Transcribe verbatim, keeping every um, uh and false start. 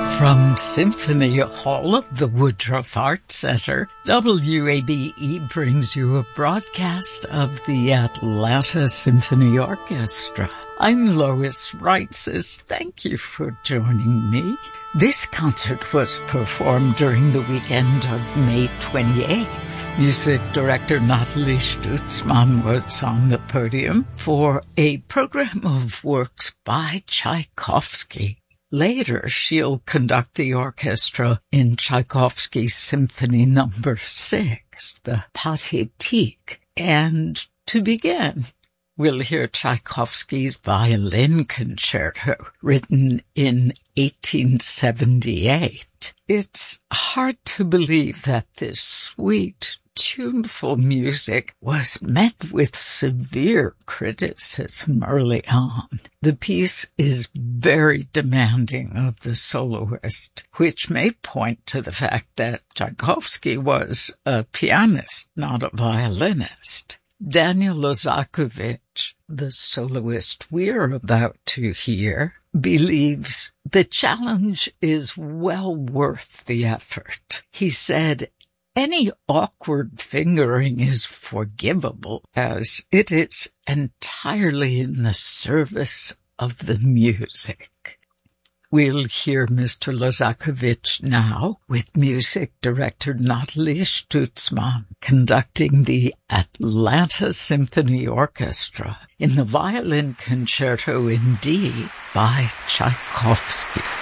From Symphony Hall of the Woodruff Arts Center, W A B E brings you a broadcast of the Atlanta Symphony Orchestra. I'm Lois Reitzes. Thank you for joining me. This concert was performed during the weekend of May twenty-eighth. Music director Nathalie Stutzmann was on the podium for a program of works by Tchaikovsky. Later, she'll conduct the orchestra in Tchaikovsky's Symphony Number Six, the Pathétique. And to begin, we'll hear Tchaikovsky's Violin Concerto, written in eighteen seventy-eight. It's hard to believe that this sweet, tuneful music was met with severe criticism early on. The piece is very demanding of the soloist, which may point to the fact that Tchaikovsky was a pianist, not a violinist. Daniel Lozakovich, the soloist we're about to hear, believes the challenge is well worth the effort. He said, "Any awkward fingering is forgivable, as it is entirely in the service of the music." We'll hear Mister Lozakovich now with music director Nathalie Stutzmann conducting the Atlanta Symphony Orchestra in the Violin Concerto in D by Tchaikovsky.